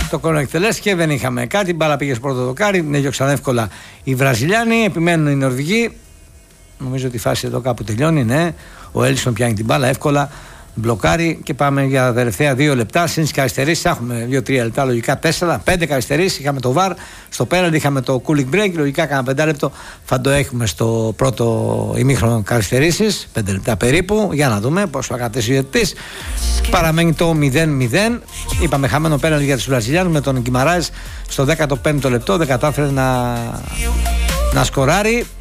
Το κόρνερ εκτελέστηκε, δεν είχαμε κάτι. Μπάλα πήγε στο πρώτο δοκάρι, την έδιωξαν εύκολα οι Βραζιλιάνοι. Επιμένουν οι Νορβηγοί. Νομίζω ότι η φάση εδώ κάπου τελειώνει. Ναι, ο Έλισον πιάνει την μπάλα εύκολα. Μπλοκάρει και πάμε για τα τελευταία 2 λεπτά. Συν τις καθυστερήσεις, έχουμε 2-3 λεπτά, λογικά 4-5 καθυστερήσεις. Είχαμε το VAR στο πέναλτι, είχαμε το cooling break. Λογικά κάνα 5 λεπτό θα το έχουμε στο πρώτο ημίχρονο καθυστερήσεις. 5 λεπτά περίπου. Για να δούμε πώς θα κατέσει ο διαιτητής. Παραμένει το 0-0. Είπαμε χαμένο πέναλτι για τους Βραζιλιάνους με τον Γκιμαράζ στο 15ο λεπτό. Δεν κατάφερε να σκοράρει.